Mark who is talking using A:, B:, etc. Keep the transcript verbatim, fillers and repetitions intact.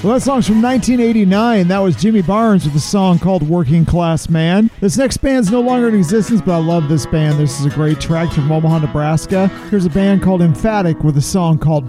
A: Well, that song's from nineteen eighty-nine. That was Jimmy Barnes with a song called Working Class Man. This next band's no longer in existence, but I love this band. This is a great track from Omaha, Nebraska. Here's a band called Emphatic with a song called